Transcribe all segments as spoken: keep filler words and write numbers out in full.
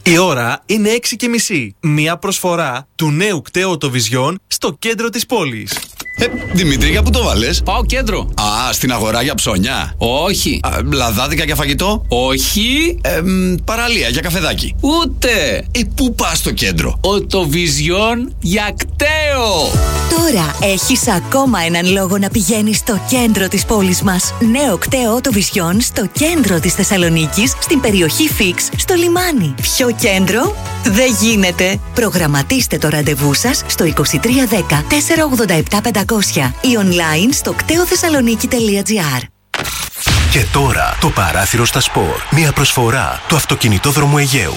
Η ώρα είναι έξι και μισή. Μια προσφορά του νέου κταίου Autovision στο κέντρο της πόλης. Ε, Δημήτρη, για πού το βάλες? Πάω κέντρο. Α, στην αγορά για ψώνια. Όχι. Α, λαδάδικα για φαγητό. Όχι. Ε, μ, παραλία για καφεδάκι. Ούτε. Ε, πού πας στο κέντρο? Autovision για κταίο. Τώρα έχεις ακόμα έναν λόγο να πηγαίνεις στο κέντρο της πόλης μας. Νέο κταίο Autovision στο κέντρο της Θεσσαλονίκης, στην περιοχή Φίξ, στο λιμάνι. Πιο κέντρο δεν γίνεται. Προγραμματίστε το ραντεβού σας στο είκοσι τρία δέκα τετρακόσια ογδόντα επτά πεντακόσια ή online στο κτέοθεσσαλονίκη τελεία τζι άρ. Και τώρα το παράθυρο στα σπορ. Μια προσφορά του αυτοκινητόδρομου Αιγαίου.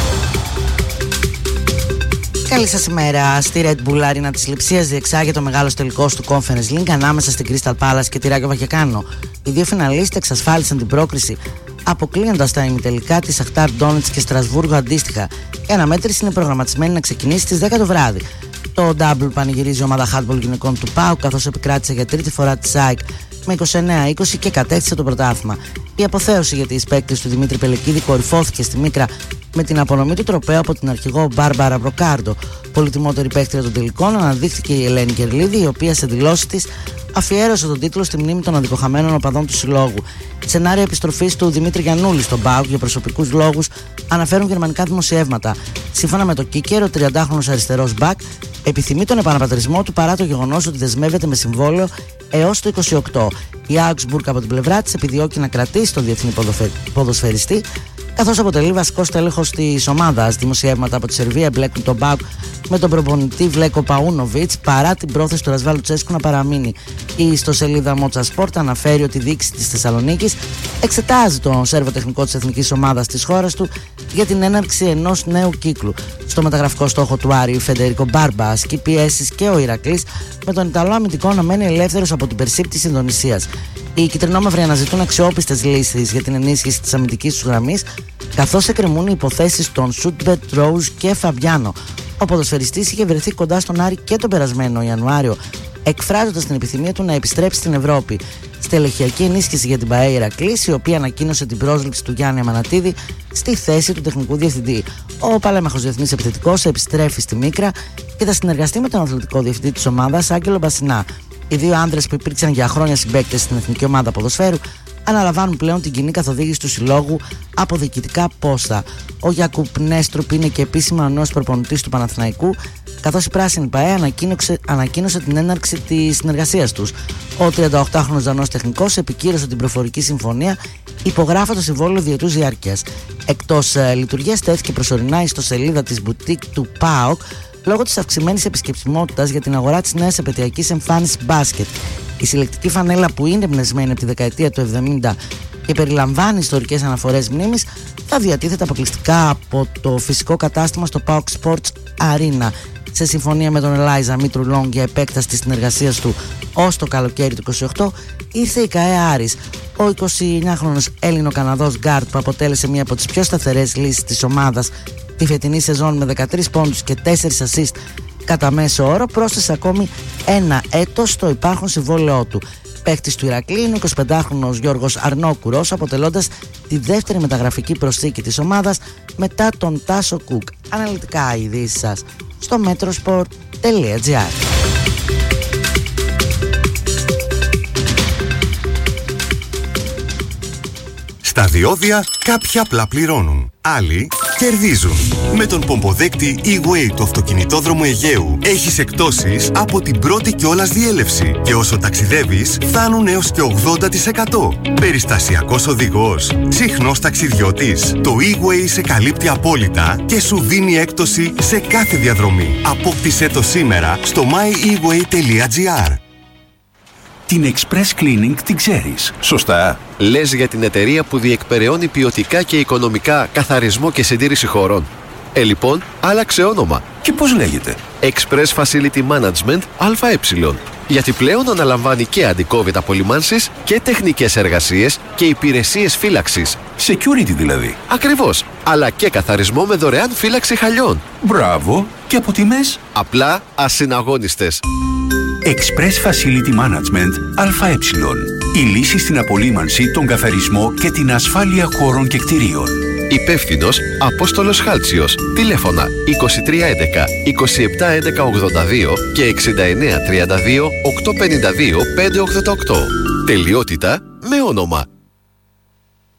Καλή σας ημέρα. Στη Red Bull Arena της Λειψίας διεξάγεται ο μεγάλος τελικός του Conference League ανάμεσα στην Crystal Palace και τη Ράγιο Βαγεκάνο. Οι δύο φιναλίστες εξασφάλισαν την πρόκριση αποκλείοντας τα ημιτελικά της Σαχτάρ Ντόνετσκ και Στρασβούργο αντίστοιχα. Η αναμέτρηση είναι προγραμματισμένη να ξεκινήσει στις δέκα το βράδυ. Το double πανηγυρίζει η ομάδα handball γυναικών του ΠΑΟΚ, καθώς επικράτησε για τρίτη φορά τη ΣΑΕΚ με είκοσι εννέα είκοσι και κατέκτησε το πρωτάθλημα. Η αποθέωση για τις παίκτες του Δημήτρη Πελεκίδη κορυφώθηκε στη Μίκρα με την απονομή του τροπαίου από την αρχηγό Μπάρμπαρα Μπροκάρντο. Πολυτιμότερη παίκτρια των τελικών αναδείχθηκε η Ελένη Κερλίδη, η οποία σε δηλώσεις της αφιέρωσε τον τίτλο στη μνήμη των αδικοχαμένων οπαδών του συλλόγου. Σενάρια επιστροφής του Δημήτρη Γιαννούλη στον ΠΑΟΚ για προσωπικούς λόγους αναφέρουν γερμανικά δημοσιεύματα. Σύμφωνα με το Kicker, ο τριαντάχρονος αριστερός μπακ επιθυμεί τον επαναπατρισμό του παρά το γεγονός ότι δεσμεύεται με συμβόλαιο έως το είκοσι οκτώ. Η Augsburg από την πλευρά της επιδιώκει να κρατήσει τον διεθνή ποδοσφαιριστή, καθώς αποτελεί βασικός τέλεχος της ομάδας. Δημοσιεύματα από τη Σερβία εμπλέκουν τον ΠΑΟΚ με τον προπονητή Βλέκο Παούνοβιτς παρά την πρόθεση του Ρασβάλου Τσέσκου να παραμείνει. Η ιστοσελίδα Μότσα Σπορτ αναφέρει ότι η διοίκηση της Θεσσαλονίκης εξετάζει τον σέρβο τεχνικό της εθνικής ομάδας της χώρας του για την έναρξη ενός νέου κύκλου. Στο μεταγραφικό στόχο του Άρη, Φεντερίκο Μπάρμπα ασκεί πιέσεις και ο Ηρακλής, με τον Ιταλό αμυντικό να μένει ελεύθερος από την Περσίπ της Ινδονησίας. Οι κυτρινόμαυροι αναζητούν αξιόπιστες λύσεις για την ενίσχυση της αμυντικής τους γραμμής, καθώς εκκρεμούν οι υποθέσεις των Σούτμπετ, Ρόουζ και Φαμπιάνο. Ο ποδοσφαιριστής είχε βρεθεί κοντά στον Άρη και τον περασμένο Ιανουάριο, εκφράζοντας την επιθυμία του να επιστρέψει στην Ευρώπη. Στελεχειακή ενίσχυση για την ΠΑΕ Ηρακλής, η οποία ανακοίνωσε την πρόσληψη του Γιάννη Αμανατίδη στη θέση του τεχνικού διευθυντή. Ο παλέμαχος διεθνής επιθετικός επιστρέφει στη Μίκρα και θα συνεργαστεί με τον αθλητικό διευθυντή της ομάδας, Άγγελο Μπασινά. Οι δύο άνδρες που υπήρξαν για χρόνια συμπαίκτες στην εθνική ομάδα ποδοσφαίρου αναλαμβάνουν πλέον την κοινή καθοδήγηση του συλλόγου από διοικητικά πόστα. Ο Γιακούπ Νέστρουπ είναι και επίσημα ο νέος προπονητής του Παναθηναϊκού, καθώς η Πράσινη ΠΑΕ ανακοίνωσε, ανακοίνωσε την έναρξη της συνεργασίας τους. Ο τριανταοκτάχρονος Δανός τεχνικός επικύρωσε την προφορική συμφωνία, υπογράφοντας συμβόλαιο διετούς διάρκειας. Εκτός ε, λειτουργίας τέθηκε προσωρινά η ιστοσελίδα της μπουτίκ του ΠΑΟΚ λόγω της αυξημένης επισκεψιμότητας για την αγορά της νέας επαιτειακής εμφάνισης μπάσκετ. Η συλλεκτική φανέλα, που είναι εμπνευσμένη από τη δεκαετία του εβδομήντα και περιλαμβάνει ιστορικές αναφορές μνήμης, θα διατίθεται αποκλειστικά από το φυσικό κατάστημα στο ΠΑΟΚ Sports Arena. Σε συμφωνία με τον Ελάιζα Μήτρου Λόγκ για επέκταση της συνεργασίας του ως το καλοκαίρι του είκοσι οκτώ, ήρθε η ΚΑΕ Άρης. Ο εικοσιεννιάχρονος Έλληνο-Καναδός γκάρτ, που αποτέλεσε μία από τις πιο σταθερές λύσεις της ομάδας τη φετινή σεζόν με δεκατρείς πόντους και τέσσερα ασίστ κατά μέσο όρο, πρόσθεσε ακόμη ένα έτος στο υπάρχον συμβόλαιό του. Παίκτης του Ηρακλή είναι ο εικοσιπεντάχρονος Γιώργος Αρνόκουρος, αποτελώντας τη δεύτερη μεταγραφική προσθήκη της ομάδας μετά τον Τάσο Κουκ. Αναλυτικά οι ειδήσεις σας στο metrosport τελεία τζι άρ. Στα διόδια κάποιοι απλά πληρώνουν, άλλοι κερδίζουν. Με τον πομποδέκτη E-Way του αυτοκινητόδρομου Αιγαίου έχεις εκπτώσεις από την πρώτη κιόλας διέλευση και όσο ταξιδεύεις φτάνουν έως και ογδόντα τοις εκατό. Περιστασιακός οδηγός, συχνός ταξιδιώτης. Το E-Way σε καλύπτει απόλυτα και σου δίνει έκπτωση σε κάθε διαδρομή. Απόκτησέ το σήμερα στο my e way τελεία τζι άρ. Την Express Cleaning την ξέρεις, σωστά? Λες για την εταιρεία που διεκπεραιώνει ποιοτικά και οικονομικά καθαρισμό και συντήρηση χώρων. Ε, λοιπόν, άλλαξε όνομα. Και πώς λέγεται? Express Facility Management ΑΕ. Γιατί πλέον αναλαμβάνει και αντι-COVID απολυμάνσεις και τεχνικές εργασίες και υπηρεσίες φύλαξης. Security δηλαδή. Ακριβώς. Αλλά και καθαρισμό με δωρεάν φύλαξη χαλιών. Μπράβο. Και από τιμές? Απλά ασυναγώνιστες. Express Facility Management ΑΕ. Η λύση στην απολύμανση, τον καθαρισμό και την ασφάλεια χώρων και κτηρίων. Υπεύθυνος Απόστολος Χάλτσιος. Τηλέφωνα είκοσι τρία έντεκα είκοσι επτά έντεκα ογδόντα δύο και εξήντα εννέα τριάντα δύο οκτακόσια πενήντα δύο πεντακόσια ογδόντα οκτώ. Τελειότητα με όνομα.